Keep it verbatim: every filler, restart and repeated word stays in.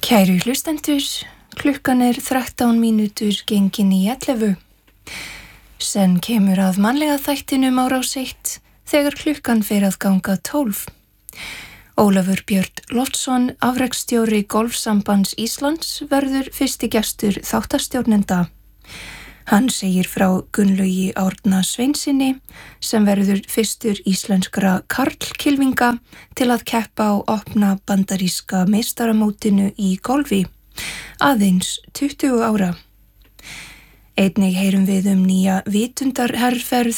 Kæru hlustendur, klukkan er þrettán mínútur gengin í ellefu. Senn kemur að mannlega þættinum á Rás eitt þegar klukkan fer að ganga tólf. Ólafur Björn Loftsson, afreksstjóri Golfsambands Íslands, verður fyrsti gestur þáttastjórnenda. Hann segir frá Gunnlaugi Árna Sveinsinni sem verður fyrstur íslenskra karlkylfinga til að keppa á opna bandaríska meistaramótinu í golfi, aðeins tuttugu ára. Einnig heyrum við um nýja vitundarherferð